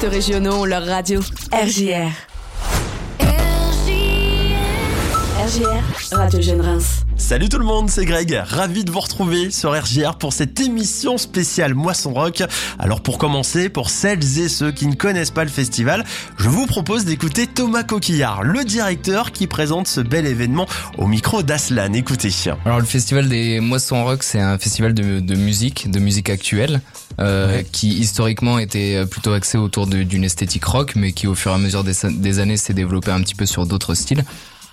artistes régionaux ont leur radio. RJR. RJR, Radio Jeune Reims. Salut tout le monde, c'est Greg, ravi de vous retrouver sur RJR pour cette émission spéciale Moisson Rock. Alors pour commencer, pour celles et ceux qui ne connaissent pas le festival, je vous propose d'écouter Thomas Coquillard, le directeur qui présente ce bel événement au micro d'Aslan. Écoutez. Alors le festival des Moissons Rock, c'est un festival de musique actuelle. Qui historiquement était plutôt axé autour d'une esthétique rock, mais qui au fur et à mesure des années s'est développé un petit peu sur d'autres styles.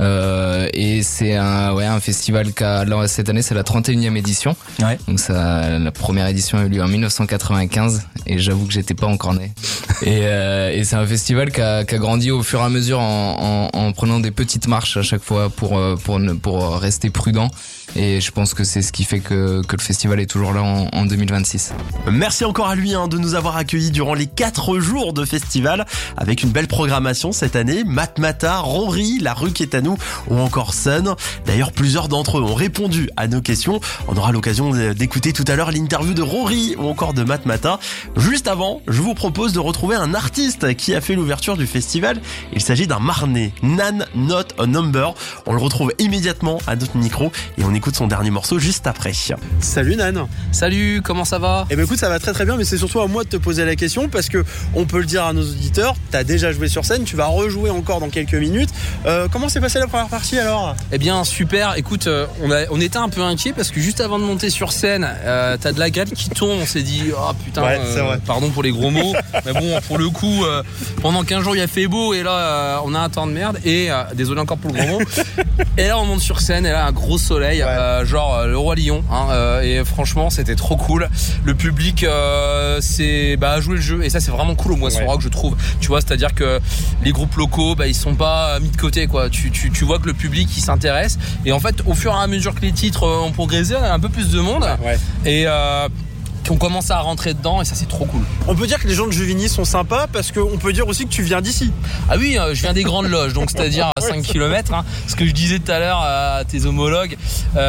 Et c'est un festival cette année c'est la 31e édition. Ouais. Donc la première édition a eu lieu en 1995 et j'avoue que j'étais pas encore né. Et c'est un festival qui a grandi au fur et à mesure en prenant des petites marches à chaque fois pour rester prudent. Et je pense que c'est ce qui fait que le festival est toujours là en 2026. Merci encore à lui de nous avoir accueillis durant les 4 jours de festival avec une belle programmation cette année. Matmata, Rory, La Rue qui est à nous ou encore Sun. D'ailleurs, plusieurs d'entre eux ont répondu à nos questions. On aura l'occasion d'écouter tout à l'heure l'interview de Rory ou encore de Matmata. Juste avant, je vous propose de retrouver un artiste qui a fait l'ouverture du festival. Il s'agit d'un Marnais, Nan Not a Number. On le retrouve immédiatement à notre micro et on écoute son dernier morceau juste après. Salut Nan. Salut, comment ça va ? Eh ben écoute, ça va très très bien, mais c'est surtout à moi de te poser la question parce que on peut le dire à nos auditeurs, t'as déjà joué sur scène, tu vas rejouer encore dans quelques minutes. Comment s'est passée la première partie alors ? Eh bien super, écoute, on était un peu inquiets parce que juste avant de monter sur scène, t'as de la gale qui tombe, on s'est dit oh putain, ouais, pardon pour les gros mots, mais bon pour le coup, pendant 15 jours il a fait beau et là on a un temps de merde et désolé encore pour le gros mot. Et là on monte sur scène et là un gros soleil. Genre le Roi Lion et franchement c'était trop cool. Le public a joué le jeu et ça c'est vraiment cool au Moisson Rock je trouve. Tu vois, c'est-à-dire que les groupes locaux ils sont pas mis de côté quoi. Tu vois que le public il s'intéresse et en fait au fur et à mesure que les titres ont progressé, il y a un peu plus de monde et on commence à rentrer dedans et ça c'est trop cool. On peut dire que les gens de Juvigny sont sympas parce qu'on peut dire aussi que tu viens d'ici. Ah oui, je viens des Grandes Loges, donc c'est-à-dire à 5 km. Ce que je disais tout à l'heure à tes homologues,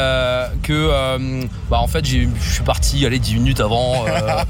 en fait je suis parti 10 minutes avant.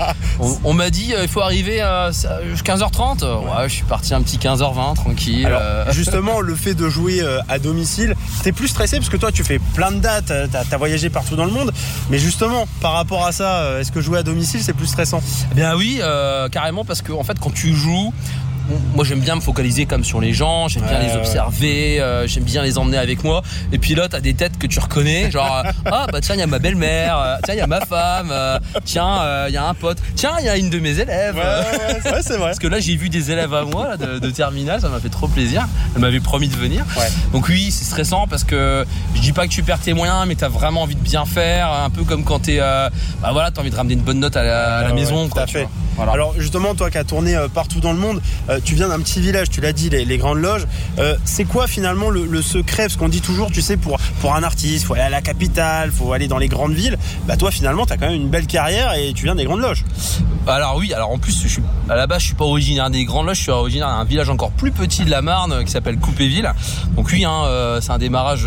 On m'a dit il faut arriver à 15h30. Ouais, je suis parti un petit 15h20 tranquille. Alors, justement, le fait de jouer à domicile, t'es plus stressé parce que toi tu fais plein de dates, t'as voyagé partout dans le monde. Mais justement, par rapport à ça, est-ce que jouer à domicile c'est plus stressant ? Eh bien oui, carrément, parce que en fait quand tu joues, moi j'aime bien me focaliser comme sur les gens, j'aime bien les observer, j'aime bien les emmener avec moi. Et puis là t'as des têtes que tu reconnais, genre tiens il y a ma belle-mère, tiens il y a ma femme, tiens il y a un pote, tiens il y a une de mes élèves. C'est vrai. Parce que là j'ai vu des élèves à moi là, de terminale, ça m'a fait trop plaisir. Elle m'avait promis de venir. Donc oui c'est stressant parce que je dis pas que tu perds tes moyens, mais t'as vraiment envie de bien faire, un peu comme quand t'as envie de ramener une bonne note à la maison. Tout à fait. Voilà. Alors justement toi qui as tourné partout dans le monde, tu viens d'un petit village, tu l'as dit, les Grandes Loges. C'est quoi finalement le secret ? Parce qu'on dit toujours, tu sais, pour un artiste, faut aller à la capitale, faut aller dans les grandes villes. Bah toi finalement t'as quand même une belle carrière et tu viens des Grandes Loges. Alors oui, alors en plus à la base je suis pas originaire des Grandes Loges, je suis originaire d'un village encore plus petit de la Marne qui s'appelle Coupéville. Donc oui, c'est un démarrage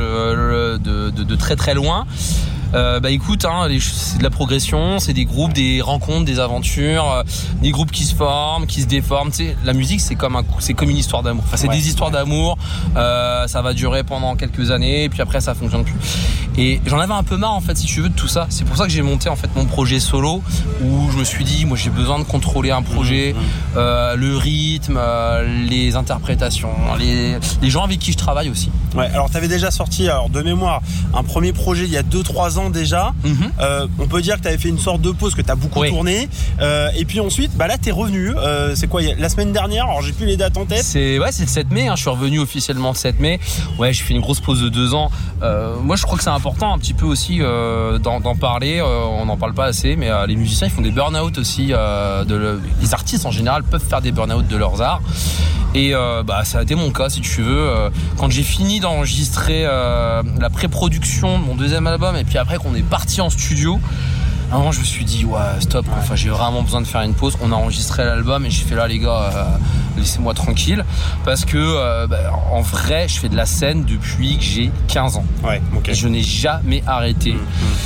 de très très loin. Écoute, c'est de la progression, c'est des groupes, des rencontres, des aventures, des groupes qui se forment, qui se déforment. Tu sais, la musique c'est comme une histoire d'amour. Enfin, c'est des histoires d'amour. Ça va durer pendant quelques années, et puis après ça fonctionne plus. Et j'en avais un peu marre en fait, si tu veux, de tout ça. C'est pour ça que j'ai monté en fait mon projet solo, où je me suis dit, moi j'ai besoin de contrôler un projet, le rythme, les interprétations, les gens avec qui je travaille aussi. Ouais. Alors t'avais déjà sorti, de mémoire, un premier projet il y a 2-3 ans déjà. On peut dire que t'avais fait une sorte de pause, que t'as beaucoup tourné. Et puis ensuite, là t'es revenu. C'est quoi, la semaine dernière ? Alors j'ai plus les dates en tête. C'est le 7 mai. Je suis revenu officiellement le 7 mai. Ouais, j'ai fait une grosse pause de 2 ans. Moi je crois que c'est important un petit peu aussi d'en parler. On n'en parle pas assez, mais les musiciens ils font des burn-out aussi. Les artistes en général peuvent faire des burn-out de leurs arts. Et ça a été mon cas, si tu veux. Quand j'ai fini d'enregistrer la pré-production de mon deuxième album, et puis après qu'on est parti en studio, à un moment je me suis dit stop, enfin j'ai vraiment besoin de faire une pause. On a enregistré l'album et j'ai fait là les gars, laissez-moi tranquille, parce que en vrai je fais de la scène depuis que j'ai 15 ans. Et je n'ai jamais arrêté.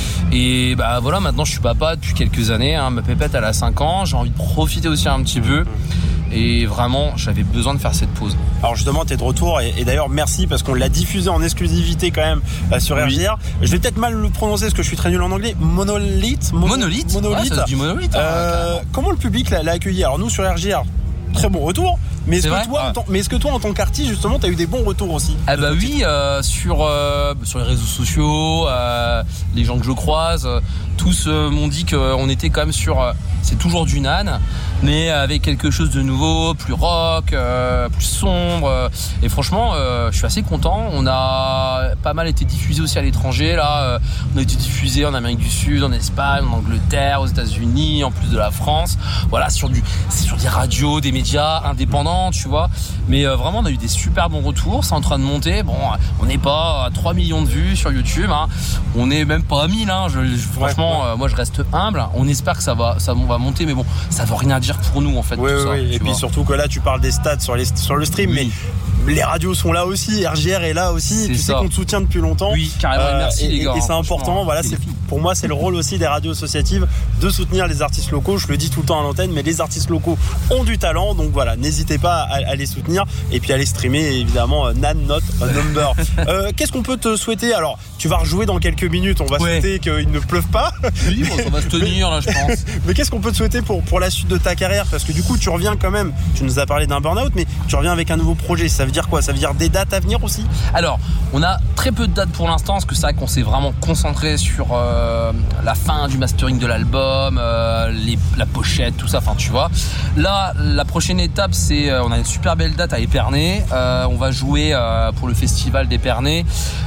Et maintenant je suis papa depuis quelques années, ma pépette elle a 5 ans, j'ai envie de profiter aussi un petit peu. et vraiment j'avais besoin de faire cette pause. Alors justement, t'es de retour et d'ailleurs merci parce qu'on l'a diffusé en exclusivité quand même sur RJR. Je vais peut-être mal le prononcer parce que je suis très nul en anglais. Monolith. Monolith. Ouais, ça se dit Monolith. Comment le public l'a accueilli? Alors nous sur RJR, très bon retour. Mais est-ce que toi, en tant qu'artiste, justement, t'as eu des bons retours aussi? Ah bah oui, sur les réseaux sociaux, les gens que je croise, tous m'ont dit qu'on était quand même sur, c'est toujours du Nan, mais avec quelque chose de nouveau, plus rock, plus sombre. Et franchement, je suis assez content. On a pas mal été diffusé aussi à l'étranger. Là, on a été diffusé en Amérique du Sud, en Espagne, en Angleterre, aux États-Unis, en plus de la France. Voilà, c'est sur des radios, des médias indépendants. Tu vois, mais vraiment on a eu des super bons retours, c'est en train de monter. Bon, on n'est pas à 3 millions de vues sur YouTube, hein. On n'est même pas à 1000, hein. Franchement, moi je reste humble. On espère que ça va monter, mais bon, ça veut rien dire pour nous en fait. Oui, tout ça, et puis surtout que là tu parles des stats sur le stream, mais les radios sont là aussi, RJR est là aussi. Tu sais qu'on te soutient depuis longtemps. Oui, carrément. Merci les gars. Et c'est important. Voilà, pour moi, c'est le rôle aussi des radios associatives de soutenir les artistes locaux. Je le dis tout le temps à l'antenne, mais les artistes locaux ont du talent, donc voilà, n'hésitez pas à les soutenir et puis à les streamer évidemment. Nan Not a Number. Qu'est-ce qu'on peut te souhaiter? Alors, tu vas rejouer dans quelques minutes. On va souhaiter qu'il ne pleuve pas. Oui, bon, ça va se tenir là, je pense. Mais qu'est-ce qu'on peut te souhaiter pour la suite de ta carrière? Parce que du coup, tu reviens quand même. Tu nous as parlé d'un burn-out, mais tu reviens avec un nouveau projet. Ça veut dire quoi? Ça veut dire des dates à venir aussi? Alors, on a très peu de dates pour l'instant, parce que c'est vrai qu'on s'est vraiment concentré sur la fin du mastering de l'album, la pochette, tout ça. Enfin, tu vois. Là, la prochaine étape, c'est on a une super belle date à Épernay. On va jouer pour le festival d'Épernay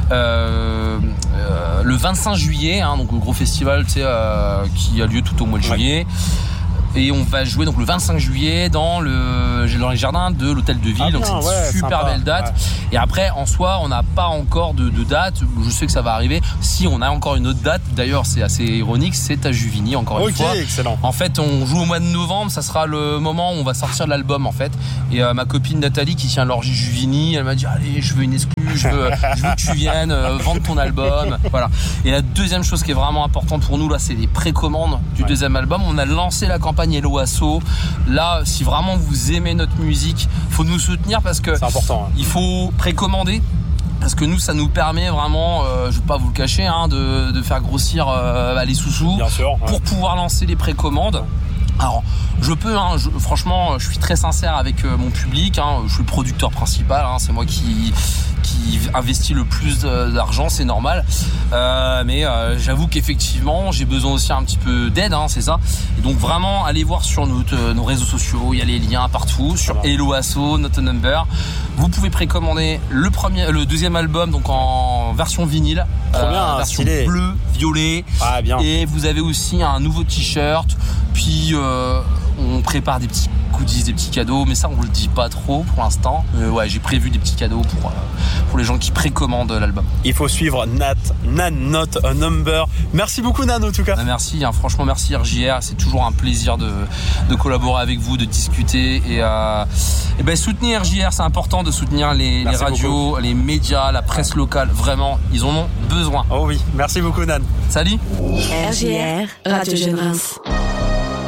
le 25 juillet, hein, donc le gros festival, tu sais, qui a lieu tout au mois de juillet. Et on va jouer donc le 25 juillet dans les jardins de l'hôtel de ville. Donc c'est une super belle date. Ouais. Et après, en soi, on n'a pas encore de date. Je sais que ça va arriver. Si on a encore une autre date, d'ailleurs, c'est assez ironique, c'est à Juvigny encore une fois. Ok, excellent. En fait, on joue au mois de novembre. Ça sera le moment où on va sortir l'album en fait. Et ma copine Nathalie qui tient l'orgie Juvigny, elle m'a dit allez, je veux une exclue, je veux que tu viennes vendre ton album. Voilà. Et la deuxième chose qui est vraiment importante pour nous là, c'est les précommandes du deuxième album. On a lancé la campagne Hello Asso. Là, si vraiment vous aimez notre musique, faut nous soutenir parce que c'est important. Il faut précommander. Parce que nous, ça nous permet vraiment, je vais pas vous le cacher, hein, de faire grossir les sous-sous pour pouvoir lancer les précommandes. Alors, je peux, hein, franchement, je suis très sincère avec mon public. Hein, je suis le producteur principal. Hein, c'est moi qui investit le plus d'argent, c'est normal. Mais j'avoue qu'effectivement, j'ai besoin aussi un petit peu d'aide, hein, c'est ça. Et donc vraiment, allez voir sur nos réseaux sociaux. Il y a les liens partout sur Hello Asso, Not a Number. Vous pouvez précommander le deuxième album, donc en version vinyle, version stylé. Bleu, violet. Ah, bien. Et vous avez aussi un nouveau t-shirt. Puis on prépare des petits goodies, des petits cadeaux, mais ça on le dit pas trop pour l'instant. J'ai prévu des petits cadeaux pour les gens qui précommandent l'album. Il faut suivre Nan Not a Number. Merci beaucoup Nan en tout cas. Merci, hein, franchement merci RJR, c'est toujours un plaisir de collaborer avec vous, de discuter et soutenir RJR, c'est important de soutenir les radios, les médias, la presse locale, vraiment, ils en ont besoin. Oh oui, merci beaucoup Nan. Salut. RJR, Radio Jeune Reims.